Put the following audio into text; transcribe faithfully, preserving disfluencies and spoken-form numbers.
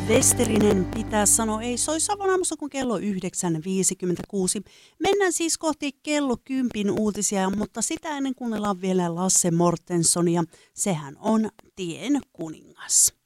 Westerinen pitää sanoa, ei soi Savon aamussa kun kello yhdeksän viisikymmentäkuusi. Mennään siis kohti kello kympin uutisia, mutta sitä ennen kuunnellaan vielä Lasse Mortenssonia. Sehän on Tien kuningas.